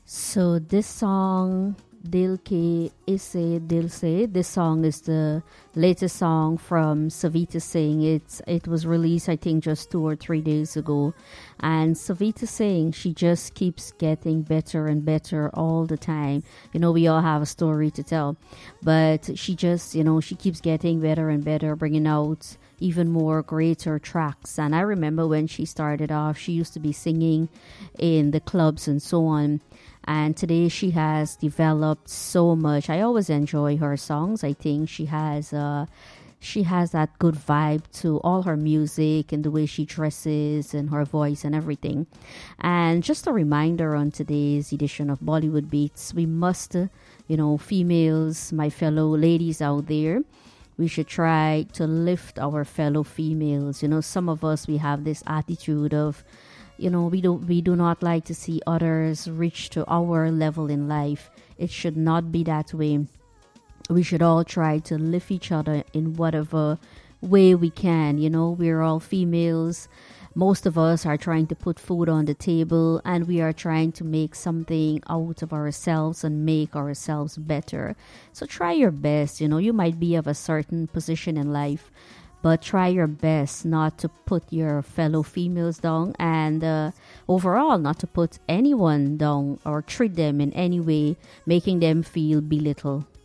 So this song, Dil Ke Isse Dil Se, this song is the latest song from Savita Singh. It was released, I think, just 2 or 3 days ago. And Savita Singh, she just keeps getting better and better all the time. We all have a story to tell, but she just, she keeps getting better and better, bringing out even more greater tracks. And I remember when she started off, she used to be singing in the clubs and so on, and today she has developed so much. I always enjoy her songs. I think she has that good vibe to all her music and the way she dresses and her voice and everything. And just a reminder, on today's edition of Bollywood Beats, we must, females, my fellow ladies out there, we should try to lift our fellow females. Some of us, we have this attitude of, we do not like to see others reach to our level in life. It should not be that way. We should all try to lift each other in whatever way we can. We're all females. Most of us are trying to put food on the table, and we are trying to make something out of ourselves and make ourselves better. So try your best. You might be of a certain position in life, but try your best not to put your fellow females down, and overall not to put anyone down or treat them in any way making them feel belittled.